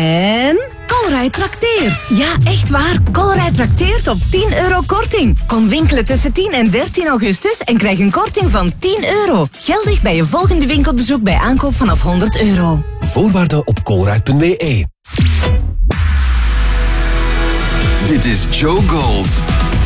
En Colruyt trakteert. Ja, echt waar. Colruyt trakteert op €10 korting. Kom winkelen tussen 10 en 13 augustus en krijg een korting van €10. Geldig bij je volgende winkelbezoek bij aankoop vanaf €100. Voorwaarden op colruyt.be. Dit is Joe Gold.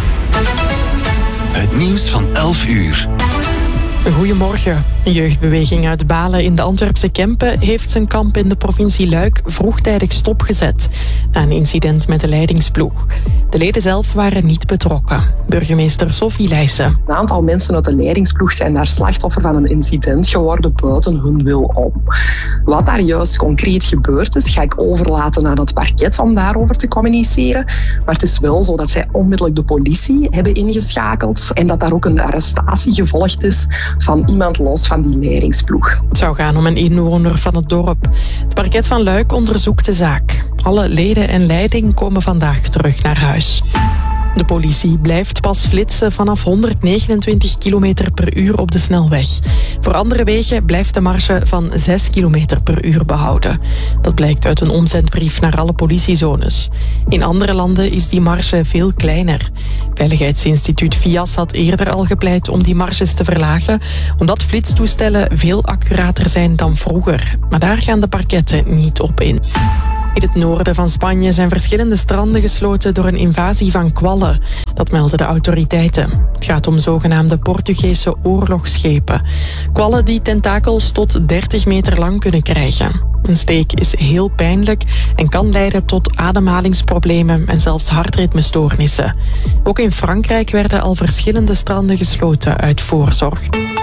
Het nieuws van 11 uur. Goedemorgen. Een jeugdbeweging uit Balen in de Antwerpse Kempen heeft zijn kamp in de provincie Luik vroegtijdig stopgezet na een incident met de leidingsploeg. De leden zelf waren niet betrokken. Burgemeester Sophie Leijsen. Een aantal mensen uit de leidingsploeg zijn daar slachtoffer van een incident geworden buiten hun wil om. Wat daar juist concreet gebeurd is, ga ik overlaten aan het parket om daarover te communiceren. Maar het is wel zo dat zij onmiddellijk de politie hebben ingeschakeld en dat daar ook een arrestatie gevolgd is van iemand los van die leidingsploeg. Het zou gaan om een inwoner van het dorp. Het parket van Luik onderzoekt de zaak. Alle leden en leiding komen vandaag terug naar huis. De politie blijft pas flitsen vanaf 129 km per uur op de snelweg. Voor andere wegen blijft de marge van 6 km per uur behouden. Dat blijkt uit een omzendbrief naar alle politiezones. In andere landen is die marge veel kleiner. Veiligheidsinstituut VIAS had eerder al gepleit om die marges te verlagen, omdat flitstoestellen veel accurater zijn dan vroeger. Maar daar gaan de parketten niet op in. In het noorden van Spanje zijn verschillende stranden gesloten door een invasie van kwallen. Dat melden de autoriteiten. Het gaat om zogenaamde Portugese oorlogsschepen. Kwallen die tentakels tot 30 meter lang kunnen krijgen. Een steek is heel pijnlijk en kan leiden tot ademhalingsproblemen en zelfs hartritmestoornissen. Ook in Frankrijk werden al verschillende stranden gesloten uit voorzorg.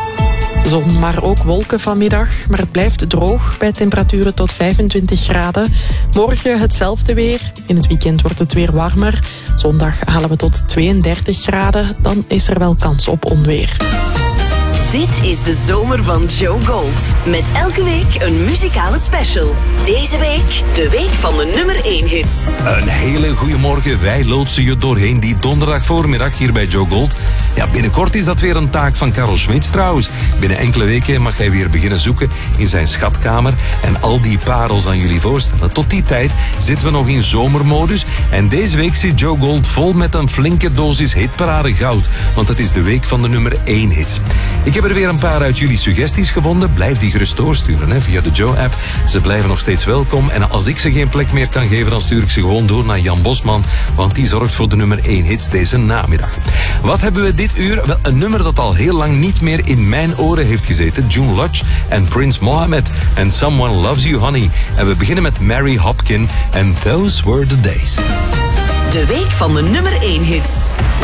Zon, maar ook wolken vanmiddag. Maar het blijft droog bij temperaturen tot 25 graden. Morgen hetzelfde weer. In het weekend wordt het weer warmer. Zondag halen we tot 32 graden. Dan is er wel kans op onweer. Dit is de zomer van Joe Gold. Met elke week een muzikale special. Deze week de week van de nummer 1 hits. Een hele goede morgen. Wij loodsen je doorheen die donderdag voormiddag hier bij Joe Gold. Ja, binnenkort is dat weer een taak van Karel Schmitz trouwens. Binnen enkele weken mag hij weer beginnen zoeken in zijn schatkamer en al die parels aan jullie voorstellen. Tot die tijd zitten we nog in zomermodus en deze week zit Joe Gold vol met een flinke dosis hitparade goud. Want het is de week van de nummer 1 hits. Ik heb er weer een paar uit jullie suggesties gevonden. Blijf die gerust doorsturen via de Joe-app. Ze blijven nog steeds welkom. En als ik ze geen plek meer kan geven, dan stuur ik ze gewoon door naar Jan Bosman. Want die zorgt voor de nummer 1 hits deze namiddag. Wat hebben we dit uur? Wel, een nummer dat al heel lang niet meer in mijn oren heeft gezeten. June Lodge en Prince Mohammed. En Someone Loves You Honey. En we beginnen met Mary Hopkin. And Those Were the Days. De week van de nummer 1 hits.